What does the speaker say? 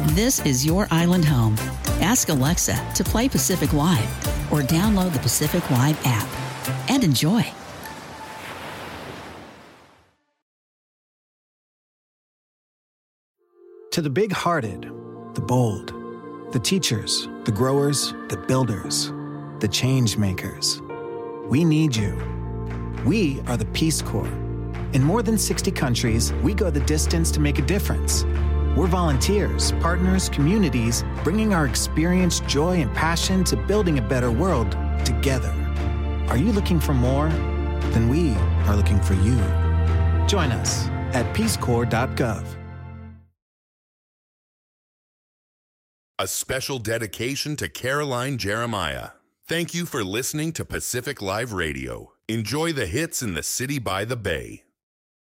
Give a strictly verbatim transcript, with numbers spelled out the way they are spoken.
This is your island home. Ask Alexa to play Pacific Live or download the Pacific Live app and enjoy. To the big-hearted, the bold, the teachers, the growers, the builders, the change makers, we need you. We are the Peace Corps. In more than sixty countries, we go the distance to make a difference. We're volunteers, partners, communities, bringing our experience, joy, and passion to building a better world together. Are you looking for more? Then we are looking for you. Join us at peace corps dot gov. A special dedication to Caroline Jeremiah. Thank you for listening to Pacific Live Radio. Enjoy the hits in the city by the bay.